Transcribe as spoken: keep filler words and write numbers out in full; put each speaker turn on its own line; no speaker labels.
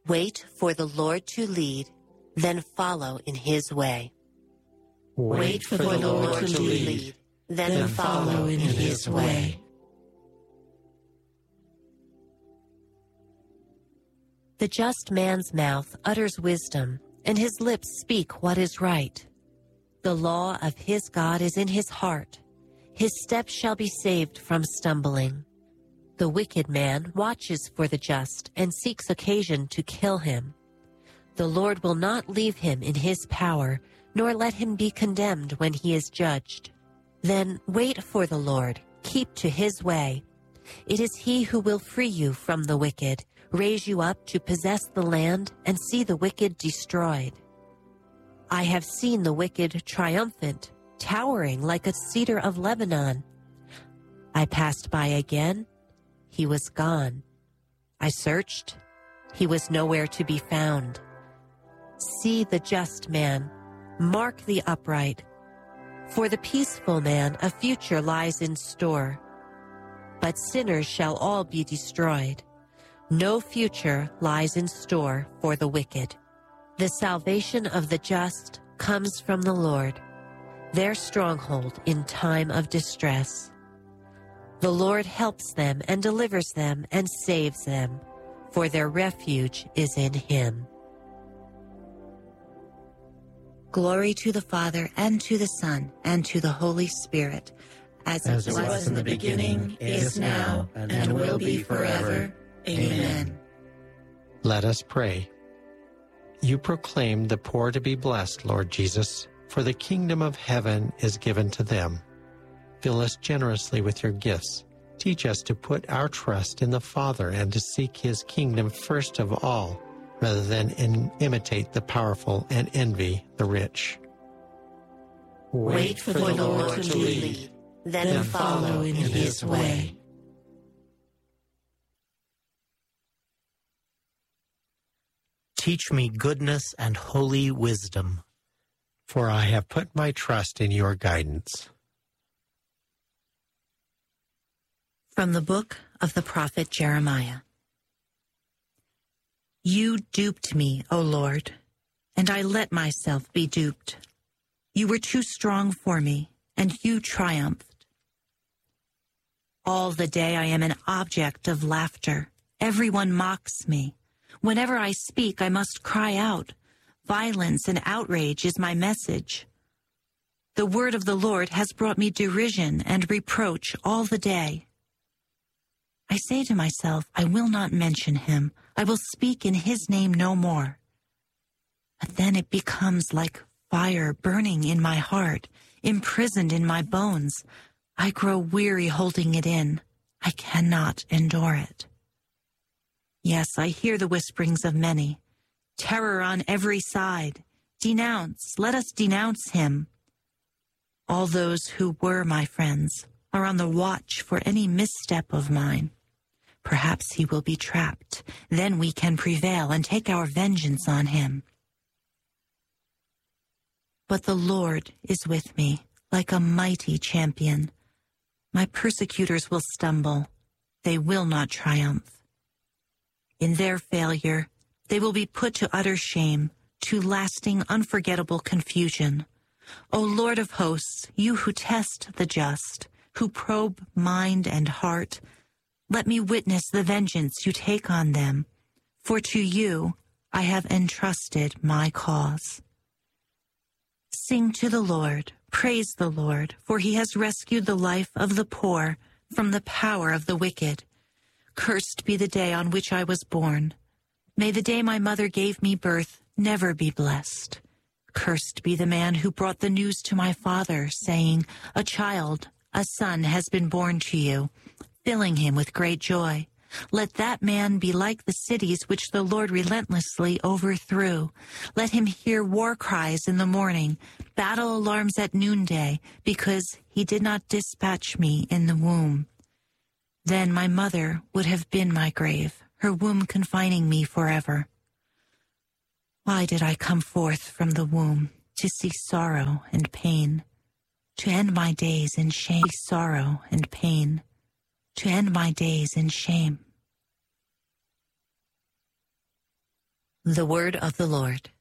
Wait for the Lord to lead, then follow in his way.
Wait for the Lord to lead, then follow in his way.
The just man's mouth utters wisdom, and his lips speak what is right. The law of his God is in his heart. His steps shall be saved from stumbling. The wicked man watches for the just and seeks occasion to kill him. The Lord will not leave him in his power, nor let him be condemned when he is judged. Then wait for the Lord, keep to his way. It is he who will free you from the wicked, raise you up to possess the land, and see the wicked destroyed. I have seen the wicked triumphant, towering like a cedar of Lebanon. I passed by again, he was gone. I searched, he was nowhere to be found. See the just man, mark the upright. For the peaceful man a future lies in store. But sinners shall all be destroyed. No future lies in store for the wicked. The salvation of the just comes from the Lord, their stronghold in time of distress. The Lord helps them and delivers them and saves them, for their refuge is in him.
Glory to the Father, and to the Son, and to the Holy Spirit, as,
As
it
it
was,
was in the beginning, is now, and will be forever. Amen.
Let us pray. You proclaimed the poor to be blessed, Lord Jesus, for the kingdom of heaven is given to them. Fill us generously with your gifts. Teach us to put our trust in the Father and to seek his kingdom first of all, rather than in, imitate the powerful and envy the rich.
Wait for the Lord to lead, then follow in his way.
Teach me goodness and holy wisdom,
For I have put my trust in your guidance.
From the book of the prophet Jeremiah. You duped me, O Lord, and I let myself be duped. You were too strong for me, and you triumphed. All the day I am an object of laughter. Everyone mocks me. Whenever I speak, I must cry out. Violence and outrage is my message. The word of the Lord has brought me derision and reproach all the day. I say to myself, I will not mention him. I will speak in his name no more. But then it becomes like fire burning in my heart, imprisoned in my bones. I grow weary holding it in. I cannot endure it. Yes, I hear the whisperings of many. Terror on every side. Denounce, let us denounce him. All those who were my friends are on the watch for any misstep of mine. Perhaps he will be trapped. Then we can prevail and take our vengeance on him. But the Lord is with me, like a mighty champion. My persecutors will stumble. They will not triumph. In their failure, they will be put to utter shame, to lasting, unforgettable confusion. O Lord of hosts, you who test the just, who probe mind and heart, let me witness the vengeance you take on them, for to you I have entrusted my cause. Sing to the Lord, praise the Lord, for he has rescued the life of the poor from the power of the wicked. Cursed be the day on which I was born. May the day my mother gave me birth never be blessed. Cursed be the man who brought the news to my father, saying, a child, a son has been born to you, filling him with great joy. Let that man be like the cities which the Lord relentlessly overthrew. Let him hear war cries in the morning, battle alarms at noonday, because he did not dispatch me in the womb. Then my mother would have been my grave, her womb confining me forever. Why did I come forth from the womb to see sorrow and pain, to end my days in shame, sorrow and pain, to end my days in shame?
The word of the Lord.